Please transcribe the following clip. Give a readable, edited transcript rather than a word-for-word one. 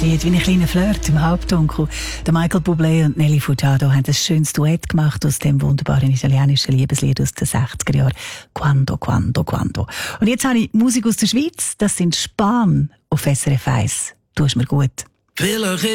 Lied wie ein kleiner Flirt im Halbdunkel. Der Michael Bublé und Nelly Furtado haben ein schönes Duett gemacht aus dem wunderbaren italienischen Liebeslied aus den 60er Jahren. Quando, quando, quando. Und jetzt habe ich Musik aus der Schweiz. Das sind Span auf SRF 1. Du hast mir gut.